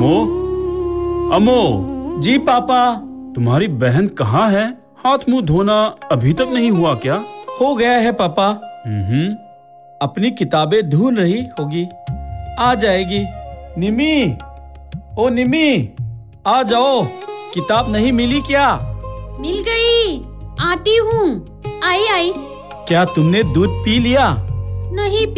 अमो, अमो, जी पापा। तुम्हारी बहन कहाँ है? हाथ मुंह धोना अभी तक नहीं हुआ क्या? हो गया है पापा। अपनी किताबें ढूंढ रही होगी, आ जाएगी। निमी, ओ निमी, आ जाओ। किताब नहीं मिली क्या? मिल गई, आती हूँ। आई आई। क्या तुमने दूध पी लिया? नहीं